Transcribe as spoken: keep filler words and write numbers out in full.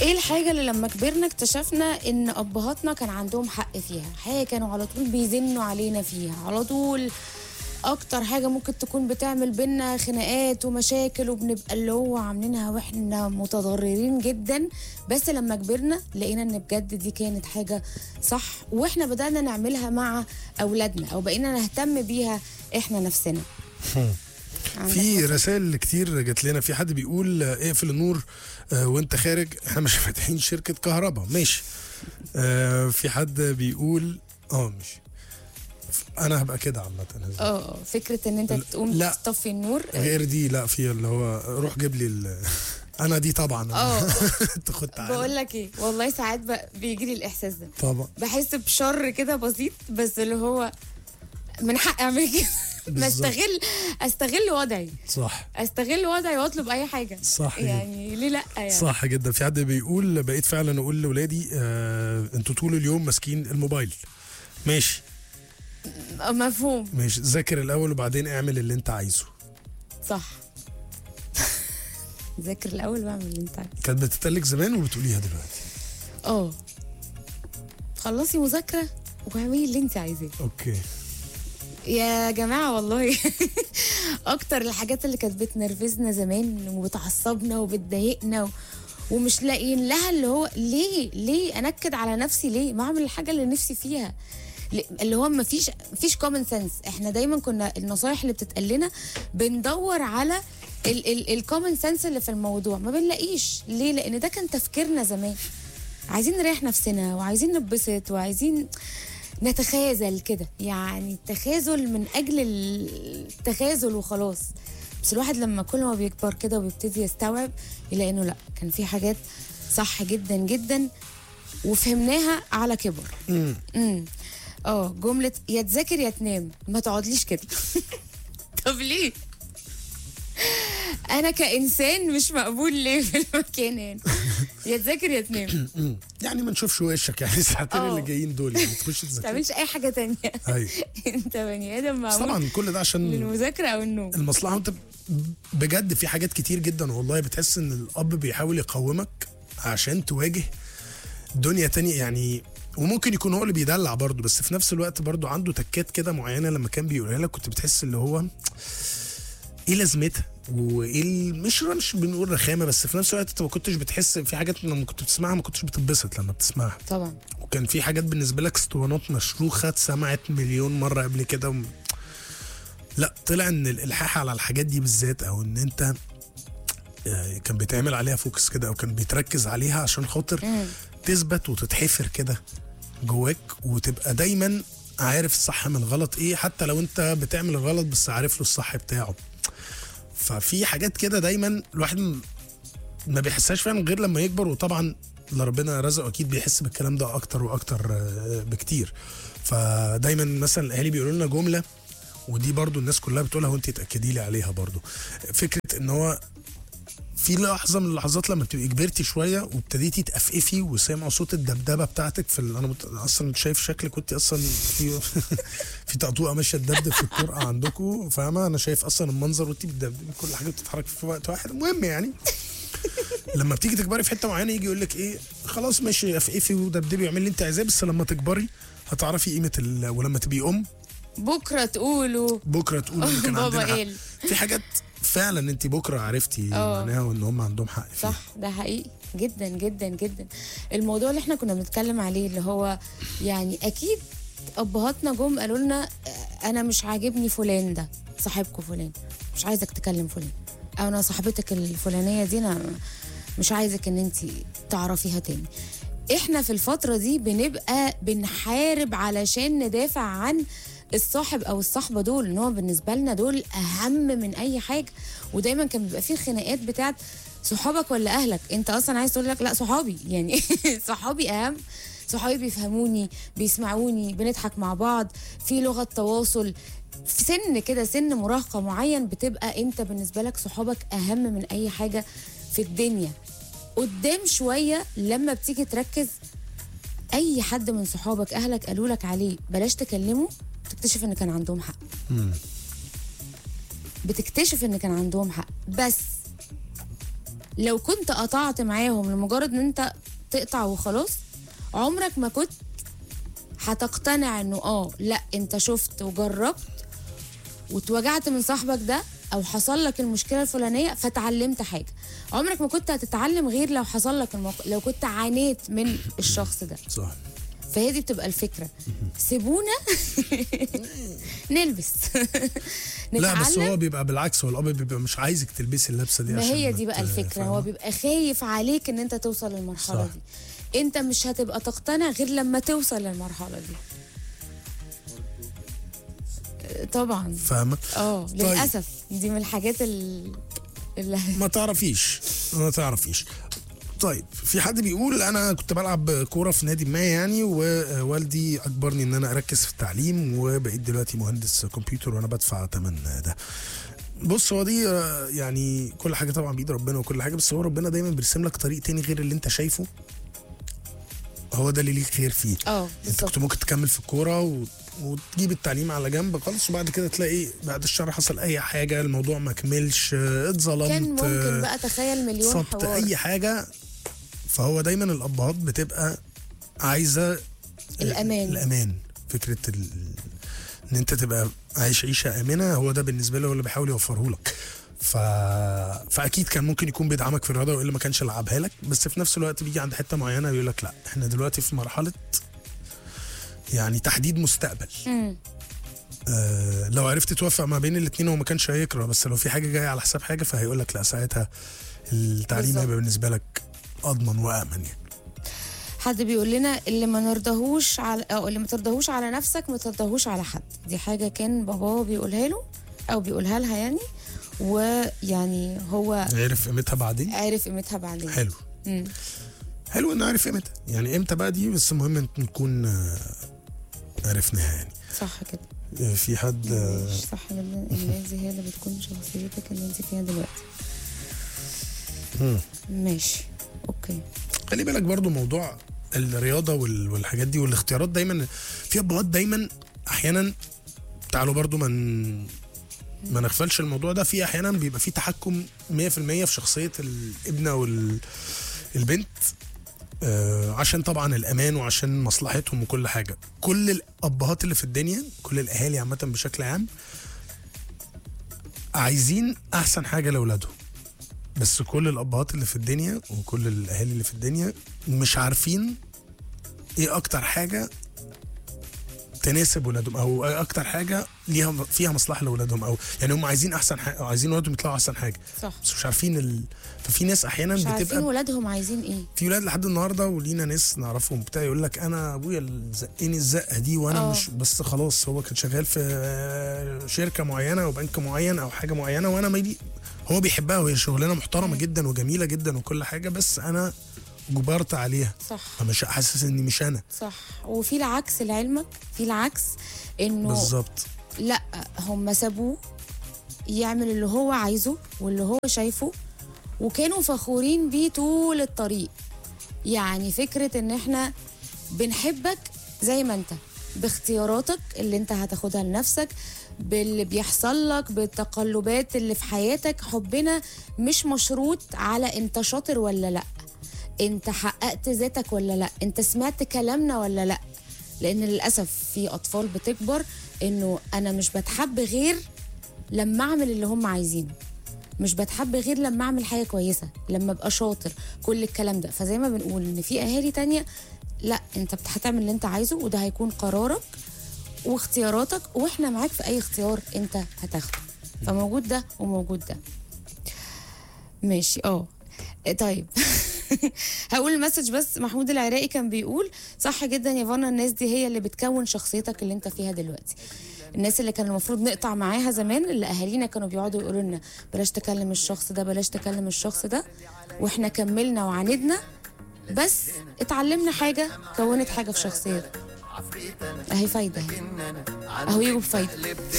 ايه الحاجة اللي لما كبرنا اكتشفنا ان ابهاتنا كان عندهم حق فيها؟ حاجة كانوا على طول بيزنوا علينا فيها على طول، اكتر حاجة ممكن تكون بتعمل بينا خناقات ومشاكل وبنبقى اللي هو عاملينها واحنا متضررين جدا، بس لما كبرنا لقينا ان بجد دي كانت حاجة صح، واحنا بدأنا نعملها مع اولادنا او بقينا نهتم بيها احنا نفسنا. في رسائل كتير جات لنا. في حد بيقول اقفل النور آه وانت خارج، احنا مش فاتحين شركة كهرباء. ماشي. آه في حد بيقول اه ماشي انا هبقى كده عامه. اه فكره ان انت تقوم تطفي النور غير دي. لا في اللي هو روح جيب لي انا دي طبعا. اه تاخد تعالى. بقول لك ايه والله ساعات بيجي لي الاحساس ده طبعا، بحس بشر كده بسيط، بس اللي هو من حق اعمل كده. ما استغل استغل وضعي. صح، استغل وضعي واطلب اي حاجه. صح يعني ليه لا يعني. صح جدا. في حد بيقول بقيت فعلا اقول لاولادي آه انتوا طول اليوم ماسكين الموبايل. ماشي مفهوم. ماشي، ذاكر الاول وبعدين اعمل اللي انت عايزه. صح. ذاكر الاول واعمل اللي انت عايزه. كانت بتتقالك زمان وبتقوليها دلوقتي. اه خلصي مذاكره واعملي اللي انت عايزاه. اوكي يا جماعه والله اكتر الحاجات اللي كانت بتنرفزنا زمان وبتعصبنا وبتضايقنا و... ومش لاقيين لها اللي هو ليه ليه انكد على نفسي، ليه ما اعمل الحاجه اللي نفسي فيها، اللي هو ما فيش فيش كومن سنس. احنا دايما كنا النصايح اللي بتتقال لنا بندور على الكومن سنس اللي في الموضوع، ما بنلاقيش. ليه؟ لان ده كان تفكيرنا زمان، عايزين نريح نفسنا وعايزين نبسط وعايزين نتخاذل كده، يعني التخاذل من اجل التخاذل وخلاص. بس الواحد لما كل ما بيكبر كده وبيبتدي يستوعب يلاقي انه لا، كان في حاجات صح جدا جدا وفهمناها على كبر. امم اه جمله يا تذاكر يا تنام، ما تقعدليش كده. طب ليه؟ انا كانسان مش مقبول ليه في المكان هنا؟ يا تذاكر يا تنام. يعني ما نشوفش وشك يعني الساعتين اللي جايين دول، يعني تخش تذاكر. ما تعملش اي حاجه تانية. ايوه انت بني ادم معمول طبعا كل ده عشان المذاكره او النوم. المصلحه. انت بجد في حاجات كتير جدا والله بتحس ان الاب بيحاول يقومك عشان تواجه دنيا تانية يعني. وممكن يكون هو اللي بيدلع برضه، بس في نفس الوقت برضه عنده تكات كده معينه لما كان بيقولها لك كنت بتحس اللي هو ايه لازمتها وايه مش مش بنقول رخامه، بس في نفس الوقت انت ما كنتش بتحس في حاجات لما كنت بتسمعها ما كنتش بتتبسط لما بتسمعها طبعا. وكان في حاجات بالنسبه لك اسطوانات مشروخه اتسمعت مليون مره قبل كده و... لا طلع ان الالحاح على الحاجات دي بالذات، او ان انت كان بيتعمل عليها فوكس كده او كان بيتركز عليها عشان خاطر م. تثبت وتتحفر كده جواك وتبقى دايما عارف الصح من الغلط ايه، حتى لو انت بتعمل الغلط بس عارف له الصح بتاعه. ففي حاجات كده دايما الواحد ما بيحسهاش فعلا غير لما يكبر، وطبعا اللي ربنا رزقه اكيد بيحس بالكلام ده اكتر واكتر بكتير. فدايما مثلا الاهالي بيقولوا لنا جمله، ودي برضو الناس كلها بتقولها وانت تاكدي لي عليها برضو، فكره ان هو في لحظه من اللحظات لما بتبقي كبرتي شويه وابتديتي تقفقفي وسامعوا صوت الدبدبه بتاعتك في ال... انا مت... اصلا شايف شكلك كنت اصلا في في طقطوقه ماشيه تدبدب في الطرقه عندكم، فاهمه؟ انا شايف اصلا المنظر وانت بتدبدبي كل حاجه بتتحرك في وقت واحد. المهم يعني لما بتيجي تكبري في حته معينه يجي يقول لك ايه، خلاص ماشي قفقفي ودبدبي واعملي اللي انت عايزاه، بس لما تكبري هتعرفي قيمه ال... ولما تبقي ام بكره تقولوا بكره تقولوا ان كان عندنا حق. في حاجات فعلا انت بكره عرفتي معناها وان هم عندهم حق فيه. صح، ده حقيقي جدا جدا جدا. الموضوع اللي احنا كنا بنتكلم عليه اللي هو يعني اكيد ابهاتنا جم قالوا لنا انا مش عاجبني فلان ده صاحبكم فلان، مش عايزك تكلم فلان، او انا صاحبتك الفلانيه دي انا مش عايزك ان انت تعرفيها تاني. احنا في الفتره دي بنبقى بنحارب علشان ندافع عن الصاحب او الصحبه دول، ان هو بالنسبه لنا دول اهم من اي حاجه. ودايما كان بيبقى فيه خناقات بتاعت صحابك ولا اهلك، انت اصلا عايز تقول لك لا صحابي، يعني صحابي اهم، صحابي بيفهموني بيسمعوني بنضحك مع بعض في لغه تواصل. في سن كده سن مراهقه معين بتبقى انت بالنسبه لك صحابك اهم من اي حاجه في الدنيا. قدام شويه لما بتيجي تركز اي حد من صحابك اهلك قالوا لك عليه بلاش تكلمه، بتكتشف ان كان عندهم حق. مم. بتكتشف ان كان عندهم حق، بس لو كنت قطعت معاهم لمجرد ان انت تقطع وخلاص، عمرك ما كنت هتقتنع انه اه لا انت شفت وجربت واتوجعت من صاحبك ده او حصل لك المشكله الفلانيه فتعلمت حاجه. عمرك ما كنت هتتعلم غير لو حصل لك الموقف، لو كنت عانيت من الشخص ده. صح. فهي دي بتبقى الفكره. سيبونا نلبس لا بس نتعلم. هو بيبقى بالعكس، هو الاب بيبقى مش عايزك تلبسي اللبسه دي ما عشان هي ما دي بقى ت- الفكره، فاهمة؟ هو بيبقى خايف عليك ان انت توصل للمرحله صح. دي. انت مش هتبقى تقتنع غير لما توصل للمرحله دي. طبعا. فاهمه. اه طيب. للاسف دي من الحاجات ال- اللي ما تعرفيش ما تعرفيش. طيب في حد بيقول انا كنت بلعب كوره في نادي ما يعني، ووالدي اجبرني ان انا اركز في التعليم، وبقيت دلوقتي مهندس كمبيوتر وانا بدفع ثمن ده. بص هو دي آه، يعني كل حاجه طبعا بايد ربنا وكل حاجه، بس هو ربنا دايما بيرسم لك طريق تاني غير اللي انت شايفه، هو ده اللي ليك خير فيه. اه انت بالظبط. كنت ممكن تكمل في الكوره و... وتجيب التعليم على جنب خالص، وبعد كده تلاقي بعد الشر حصل اي حاجه، الموضوع ما كملش، آه، اتظلمت، كان ممكن آه، بقى تخيل مليون صبت حوار. اي حاجه. فهو دايما الابهات بتبقى عايزه الأمان. الامان، فكره ال... ان انت تبقى عايش عيشه امنه، هو ده بالنسبه له اللي بيحاول يوفره لك. ف... فاكيد كان ممكن يكون بيدعمك في الرياضه والا ما كانش لعبها لك، بس في نفس الوقت بيجي عند حته معينه يقول لك لا احنا دلوقتي في مرحله يعني تحديد مستقبل. مم. آه لو عرفت توفق ما بين الاثنين هو ما كانش هيكره، بس لو في حاجه جايه على حساب حاجه فهيقول لك لا، ساعتها التعليم بالظبط. هيبقى بالنسبه لك اضمن وامن يعني. حد بيقول لنا اللي ما نرضاهوش على او اللي ما ترضاهوش على نفسك ما ترضاهوش على حد. دي حاجه كان باباه بيقولها له او بيقولها لها يعني، ويعني هو عرف قيمتها بعدين. عارف قيمتها بعدين. حلو. مم. حلو انه عارف قيمتها، يعني امتى بقى دي، بس المهم ان نكون آه، عرفناها يعني. صح كده. آه، في حد آه، مش صح جدا. الناس دي هي اللي بتكون شخصيتك اللي انت فيها دلوقتي. مم. ماشي اوكي. خلي بالك برضو موضوع الرياضه وال- والحاجات دي والاختيارات، دايما في ابهات دايما احيانا، تعالوا برضو من ما نغفلش الموضوع ده، في احيانا بيبقى في تحكم مية في المية في شخصيه الابن او ال- البنت، آه، عشان طبعا الامان وعشان مصلحتهم وكل حاجه. كل الابهات اللي في الدنيا، كل الاهالي عامه بشكل عام، عايزين احسن حاجه لاولادهم، بس كل الابهات اللي في الدنيا وكل الاهالي اللي في الدنيا مش عارفين ايه اكتر حاجه تناسب ولادهم، او ايه اكتر حاجه ليها فيها مصلحه لاولادهم، او يعني هم عايزين احسن حاجه، عايزين ولادهم يطلعوا احسن حاجه، صح. بس مش عارفين ال... ففي ناس احيانا مش عارفين بتبقى، ولادهم عايزين ايه. في ولاد لحد النهارده ولينا ناس نعرفهم بتاع يقول لك انا ابويا اللي زقني الزقه دي وانا أوه. مش، بس خلاص هو كان شغال في شركه معينه او بنك معين او حاجه معينه، وانا مالي، هو بيحبها وهي شغلانه محترمه جدا وجميله جدا وكل حاجه، بس انا جبرت عليها، صح فمش حاسس اني مش انا. صح. وفي العكس لعلمك، في العكس انه بالظبط. لا هم سابوه يعمل اللي هو عايزه واللي هو شايفه، وكانوا فخورين بيه طول الطريق. يعني فكرة ان احنا بنحبك زي ما انت، باختياراتك اللي انت هتاخدها لنفسك، باللي بيحصل لك، بالتقلبات اللي في حياتك. حبنا مش مشروط على انت شاطر ولا لا، انت حققت ذاتك ولا لا، انت سمعت كلامنا ولا لا. لان للأسف في اطفال بتكبر انه انا مش بتحب غير لما اعمل اللي هم عايزينه، مش بتحب غير لما اعمل حاجه كويسه، لما ابقى شاطر، كل الكلام ده. فزي ما بنقول ان في اهالي تانية لا، انت هتعمل اللي انت عايزه وده هيكون قرارك واختياراتك، واحنا معاك في اي اختيار انت هتاخده. فموجود ده وموجود ده. ماشي اه طيب. هقول المسج بس. محمود العراقي كان بيقول صح جدا يا فانا، الناس دي هي اللي بتكون شخصيتك اللي انت فيها دلوقتي. الناس اللي كان المفروض نقطع معاها زمان، اللي اهالينا كانوا بيقعدوا يقولوا لنا بلاش تكلم الشخص ده، بلاش تكلم الشخص ده، واحنا كملنا وعاندنا، بس اتعلمنا حاجه كونت حاجه في شخصيتنا. اهي فايده، اهو يجوا بفايده.